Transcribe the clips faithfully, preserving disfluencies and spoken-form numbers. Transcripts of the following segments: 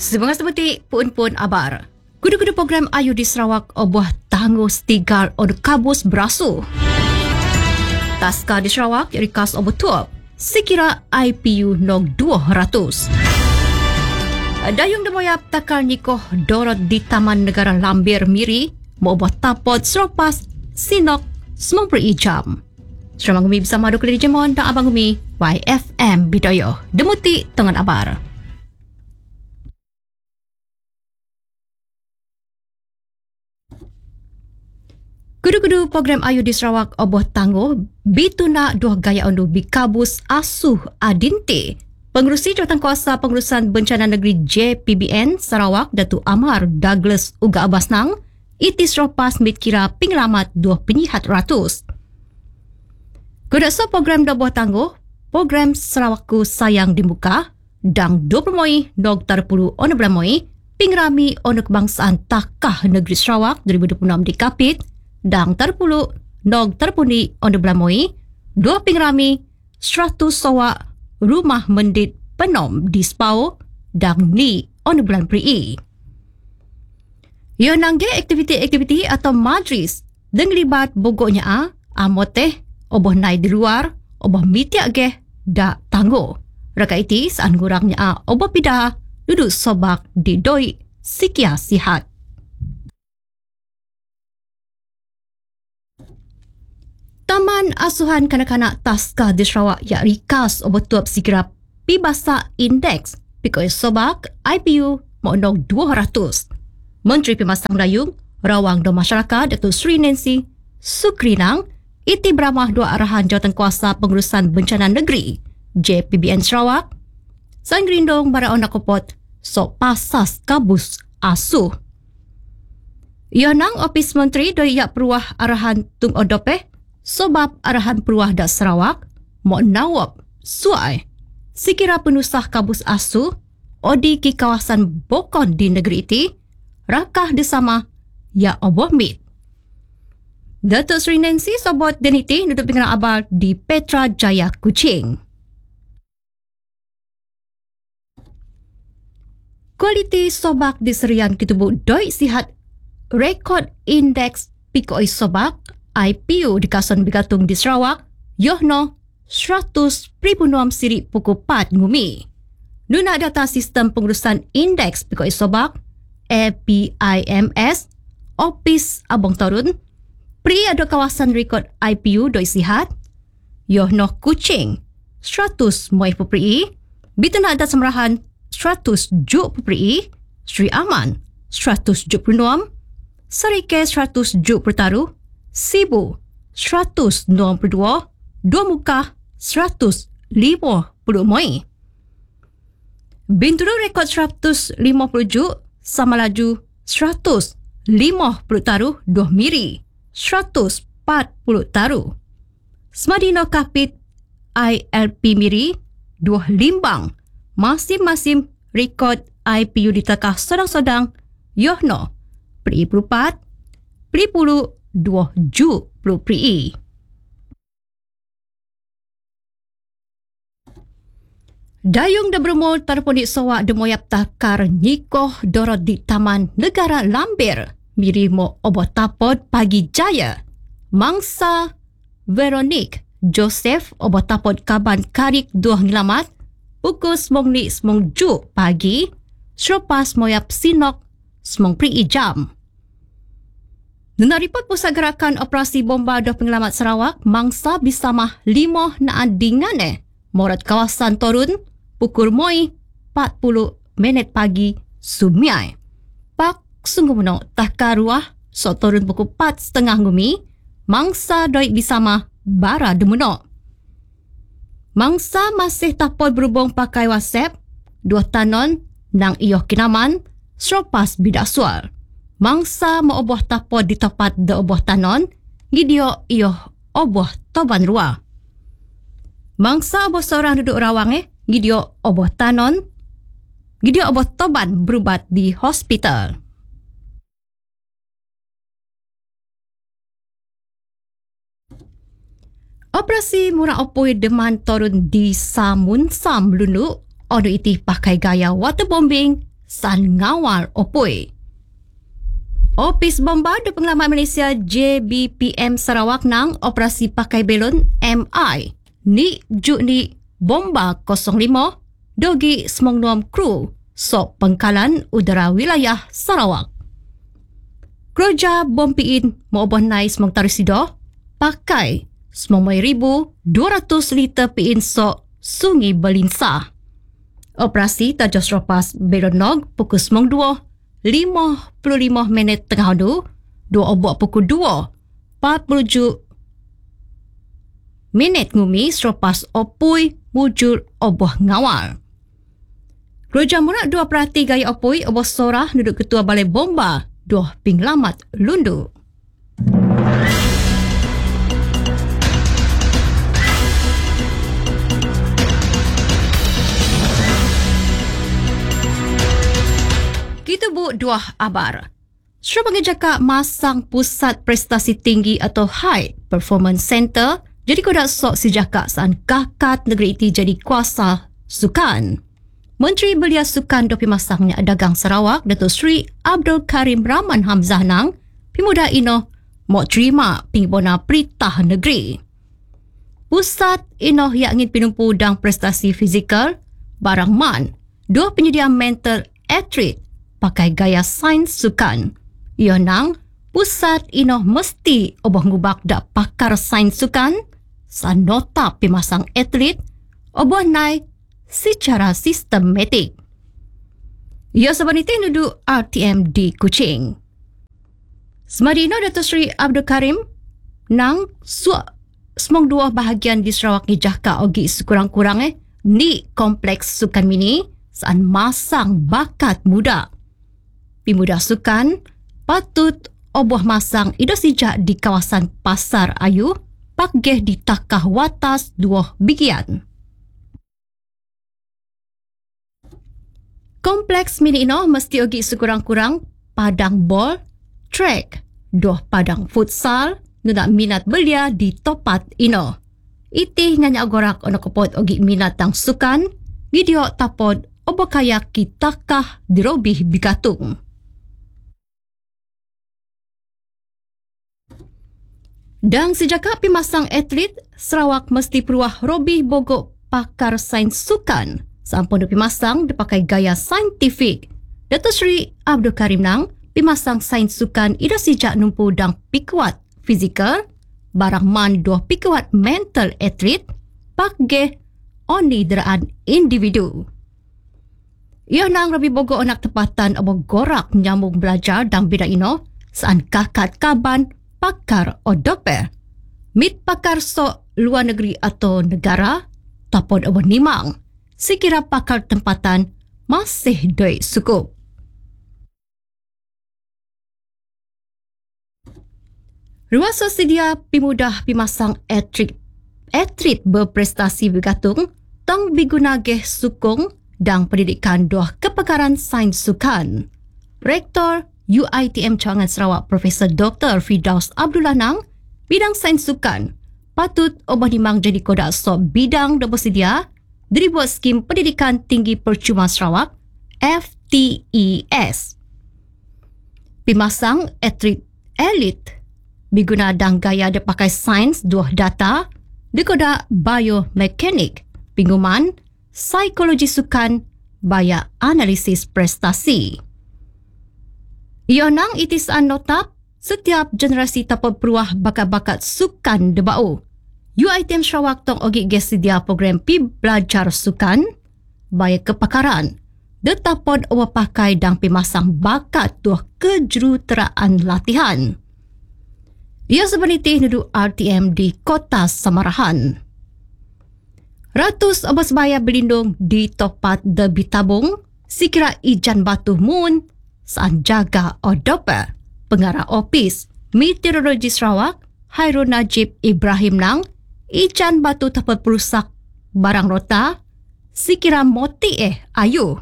Semangat seperti pun-pun abar. Kudu-kudu program Ayu di Sarawak obuah tangguh stigar od kabus berasu. Taska di Sarawak rikas obuh tuap. Sekira I P U nog dua ratus. Dayung demoyap takal nikoh dorot di Taman Negara Lambir Miri mau obuah tapot seropas sinok sembilan puluh jam. Selamat Gumi bersama Dukli Jemon dan Abang Gumi Y F M Bidoyo. Demuti Tengan Abar. Kudu-kudu program Ayu di Sarawak oboh tangguh bituna dua gaya undu bikabus asuh adinte. Pengerusi Jawatankuasa Pengurusan Bencana Negeri J P B N Sarawak Datuk Amar Douglas Uga Abasnang itis ropas mit kira pengelamat dua penyihat ratus. Kudakso program doboh tangguh, program Sarawakku Sayang Dimuka dan dua puluh moi nog tarpuluh ono belah moi pingrami ono kebangsaan Takah Negeri Sarawak dua ribu dua puluh enam di Kapit dan tarpuluh nog tarpuni ono belah moi dua pingrami seratus sowa rumah mendit penom di Spau dan ni ono bulan Pri. Ia nangge aktiviti-aktiviti atau majlis dengan libat bogoknya a amoteh oboh nai di luar, oboh mitiak geh, dak tangguh. Raka iti saan gurangnya a oboh pidah, duduk sobak di doi sikia sihat. Taman Asuhan Kanak-kanak Taska di Sarawak ya rikas oboh tuap sikira pibasa indeks pikoi sobak I P U monong dua ratus. Menteri Pemasang Melayu, Rawang dan Masyarakat Datuk Sri Nancy Sukrinang iti beramah dua arahan Jawatankuasa Pengurusan Bencana Negeri J P B N Sarawak sang gerindong bara ona kopot sok pasas kabus asuh. Ia nang Opis Menteri doi yak peruah arahan tung odopeh sebab arahan peruah dak Sarawak mo nawab suai sekira penusah kabus asuh odi ki kawasan Bokon di negeri iti rakah desama ya oboh mit. Datuk Sri Nancy sobot deniti duduk pinggan abal di Petra Jaya Kuching. Kualiti sobak di serian kitubuk doi sihat rekod indeks pikoi sobak I P U di kawasan Bigatung di Sarawak yohno seratus pribunuam siri pukul empat ngumi. Nuna data sistem pengurusan indeks pikoi sobak A P I M S Opis Abang Torun Pri ada kawasan rekod I P U doi sihat, yohno Kuching seratus moi pupri, bituna ada semerahan seratus juk pupri, Sri Aman seratus juk pernuam, Sarike seratus juk pertaruh, Sibu seratus enam puluh dua, Dua Muka seratus lima puluh moi. Bintulu rekod seratus lima puluh juk, sama laju seratus lima puluh taruh dua miri. seratus empat puluh taruh. Semadino Kapit I L P Miri, dua limbang. Masing-masing rekod I P U ditakah sodang-sodang yohno Pri Perupat, Pri Pulu, dua Ju Pulu Pri. Dayung dan berumur tarpunik sawak demoyap takar nikoh dorot di Taman Negara Lambir. Mirimo oboh tapod pagi jaya. Mangsa Veronique Joseph oboh tapod kaban karik dua ngelamat. Pukul semong ni semong juk pagi. Seropas moyap sinok semong pri jam. Nuna report pusat gerakan operasi bomba dua pengelamat Sarawak. Mangsa bisamah lima naan dingane. Morat kawasan Torun. Pukul moi empat puluh minit pagi sumiai. Pak sungguh menok takaruah so turun pukul empat setengah ngumi mangsa doi bisama bara demunok. Mangsa masih tapol berhubung pakai WhatsApp dua tanon nang iyoh kinaman seropas bidak sual. Mangsa mau oboh tapol di tempat de oboh tanon gidio iyoh oboh toban ruah. Mangsa oboh seorang duduk rawang eh gidio oboh tanon gidio oboh toban berubat di hospital. Operasi murah opoi deman turun di Samun Sam Lunu. Ono iti pakai gaya waterbombing san ngawal opoi. Opis Bomba do Pengalaman Malaysia J B P M Sarawak nang operasi pakai belon M I ni juk ni bomba kosong lima dogi semong nuam kru sok pengkalan udara wilayah Sarawak. Keroja bom piin maubah nai semong tarisido pakai sembilan ribu dua ratus liter piin sok Sungai Belinsa. Operasi tajos ropas beronog pukul sembilan dua lima puluh lima minit tengah hadu, dua obok pukul dua empat puluh tujuh minit ngumi selepas opui wujud oboh ngawal. Keroja murak dua perhati gaya opui oboh sorah duduk ketua balai bomba dua pinglamat lundu. Kita bu dua abar. Serta pengejaka masang pusat prestasi tinggi atau High Performance Center jadi kodak sok sejaka saan kakat negeri itu jadi kuasa sukan. Menteri Belia Sukan dopi masangnya dagang Sarawak Datuk Seri Abdul Karim Rahman Hamzah nang pimuda ino mau terima pingbona peritah negeri. Pusat ino yang ingin pinumpu dang prestasi fizikal barang man dua penyedia mental atlet pakai gaya sains sukan. Ia nang pusat ino mesti obah ngubak dak pakar sains sukan san nota pimasang atlet obah nai secara sistematik. Ia sebenarnya nudu R T M di Kuching. Semadino Datuk Seri Abdul Karim nang suak semong dua bahagian di Sarawak ni jaka ogi sekurang-kurang eh ni kompleks sukan mini saan masang bakat muda. Pemuda sukan patut oboh masang ido sejak di kawasan Pasar Ayu pakgeh di takah watas dua bigian. Kompleks mini ino mesti ogi sekurang-kurang padang bol, track, dua padang futsal, nunak minat belia di topat ino. Iti nganya gorak ono kopot ogi minat tang sukan, video tapod oboh kaya ki takah dirobih bigatung. Dan sejak pimasang atlet, Sarawak mesti peruah robih bogok pakar sains sukan. Sampun pimasang dipakai gaya saintifik. Datuk Seri Abdul Karim nang pimasang sains sukan ida sejak numpu dang pikuat fizikal, barang man dua pikuat mental atlet, pakge oni deraan individu. Ia nang robih bogok onak tepatan abo gorak nyambung belajar dang bidang ino, saan kakat kaban pakar odoper. Mit pakar so luar negeri atau negara, tapod awan nimang. Sekira pakar tempatan masih doi sukup. Ruasa sedia pimudah pimasang atlet, atlet berprestasi bergatung, tang bigunageh sukung dan pendidikan doh kepakaran sains sukan. Rektor U I T M Cawangan Sarawak Profesor Doktor Firdaus Abdullah nang bidang sains sukan patut obah dimang jadi kodak sok bidang do bersedia dibuat skim pendidikan tinggi percuma Sarawak F T E S. Pimasang atlet elit biguna dang gaya de pakai sains dua data de kodak biomekanik pinguman psikologi sukan baya analisis prestasi. Ia nang itisaan notap setiap generasi tapot peruah bakat-bakat sukan debau. U I T M Sarawak tong ogi ges sedia program pi belajar sukan baya kepakaran. De tapot awa pakai dang pimasang bakat tuah kejuruteraan latihan. Ia sebenarnya nudu R T M di Kota Samarahan. Ratus abas baya berlindung di topat de bitabung sikira ijan batu mun saan jaga odoper. Pengarah Opis Meteorologi Sarawak Hairul Najib Ibrahim nang ijan batu tapat perusak barang rota sikira moti eh ayu.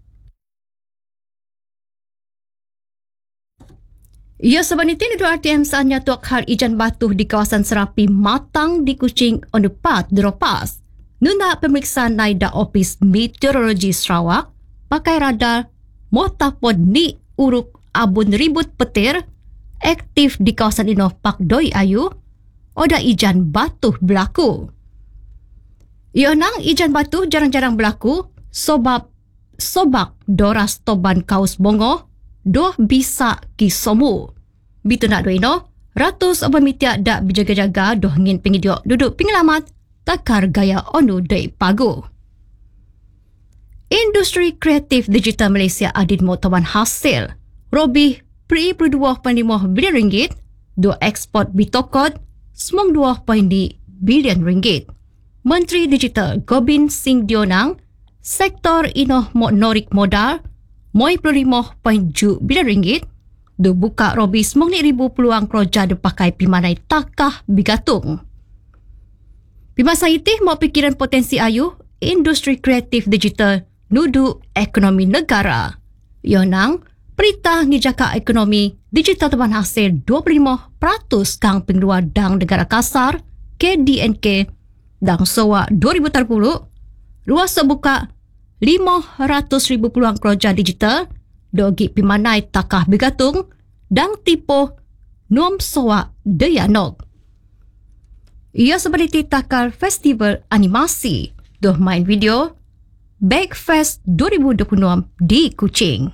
Ia sebenarnya itu R T M saatnya tuak hal ijan batu di kawasan Serapi matang di Kuching onupat dropas. Nuna pemeriksaan naida Opis Meteorologi Sarawak pakai radar Motapod ni uruk abun ribut petir aktif di kawasan ino Pakdoi Ayu oda ijan batuh berlaku. Ionang ijan batuh jarang-jarang berlaku sebab sobak doras toban kaus bongo doh bisa kisomu. Bitu nak do ino ratus abamitia dak berjaga-jaga doh ngin pengidiok duduk pengalamat takar gaya onu dai pagu. Industri kreatif digital Malaysia adin motawan hasil robih pri dua koma lima bilion ringgit, do ekspor bitokod sembilan puluh dua koma lima bilion ringgit. Menteri Digital Gobind Singh Dionang sektor ino mo norik modal sembilan puluh lima koma tujuh bilion ringgit, do buka robih sembilan ribu peluang kerja dipakai pimanai takah bigatung. Pimasa itih mau pikiran potensi ayu industri kreatif digital nudu ekonomi negara. Yonang perintah ngijaka ekonomi digital teban hasil dua puluh lima peratus kang pengeluar dang negara kasar K D N K dang sowa dua ribu tiga puluh ruas sebuka lima ratus ribu peluang kerja digital dogi pimanai takah bigatung dang tipu nuam sowa dayanok. Ia seperti takar festival animasi doh main video Backfest dua ribu dua puluh enam di Kuching.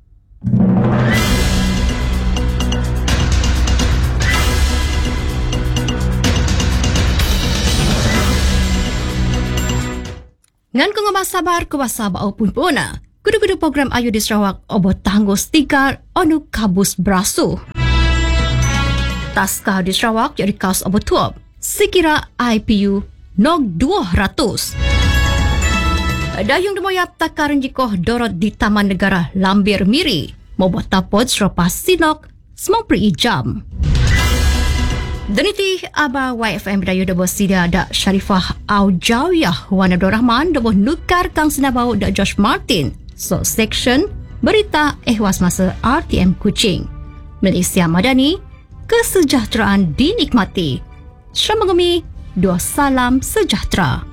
Ngan ko nga masabar ko masaba o punpuna. Kudu-kudu program ayu di Sarawak obo tanggo stigar onu kabus brasu. Taska di Sarawak jadi kaos obo tuop. Sekira I P U nog dua ratus. Dayung demoyap takaran jikoh dorot di Taman Negara Lambir Miri. Mobuat tapod serupa sinok sembilan puluh jam. Dan itu aba Y F M Dayu dabo sida da Sharifah Aujawiyah Wan Abdul Rahman dabo nukar kang sinabau da Josh Martin. So section berita ehwas masa R T M Kuching. Malaysia Madani, kesejahteraan dinikmati. Syamagami, dua salam sejahtera.